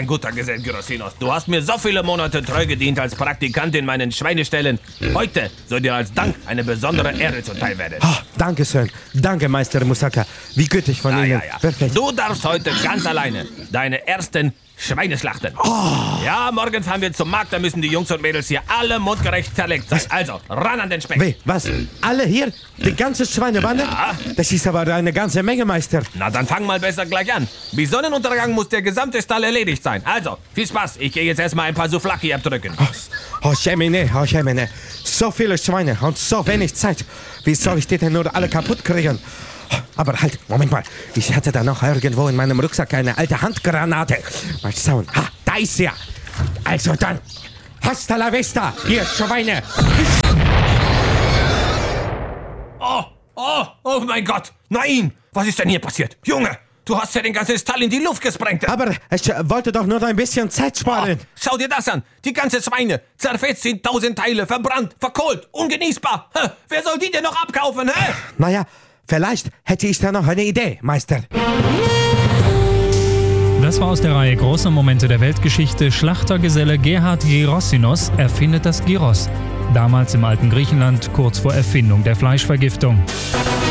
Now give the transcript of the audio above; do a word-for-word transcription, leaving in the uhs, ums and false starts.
mein guter Gesell Gerossinos, du hast mir so viele Monate treu gedient als Praktikant in meinen Schweineställen. Heute soll dir als Dank eine besondere Ehre zuteil werden. Oh, danke schön. Danke, Meister Musaka. Wie gütig von Ja, Ihnen. ja, ja. Wirklich. Du darfst heute ganz alleine deine ersten Schweine schlachten. Oh. Ja, morgen fahren wir zum Markt, da müssen die Jungs und Mädels hier alle mundgerecht zerlegt sein. Also, ran an den Speck. Wie, was? Alle hier? Die ganze Schweinebande? Ja. Das ist aber eine ganze Menge, Meister. Na, dann fang mal besser gleich an. Bis Sonnenuntergang muss der gesamte Stall erledigt sein. Also, viel Spaß. Ich gehe jetzt erstmal ein paar Souflaki abdrücken. Oh, oh Schemine, oh Schemine. So viele Schweine und so wenig Zeit. Wie soll ich die denn nur alle kaputt kriegen? Aber halt, Moment mal. Ich hatte da noch irgendwo in meinem Rucksack eine alte Handgranate. Mal schauen. Ha, da ist sie. Also dann, hasta la vista, ihr Schweine. Oh, oh, oh mein Gott. Nein, was ist denn hier passiert? Junge, du hast ja den ganzen Stall in die Luft gesprengt. Aber ich äh, wollte doch nur ein bisschen Zeit sparen. Oh, schau dir das an. Die ganze Schweine. Zerfetzt in tausend Teile, verbrannt, verkohlt, ungenießbar. Hä, wer soll die denn noch abkaufen, hä? Naja, vielleicht hätte ich da noch eine Idee, Meister. Das war aus der Reihe Große Momente der Weltgeschichte. Schlachtergeselle Gerhard Gerossinos erfindet das Gyros. Damals im alten Griechenland, kurz vor Erfindung der Fleischvergiftung.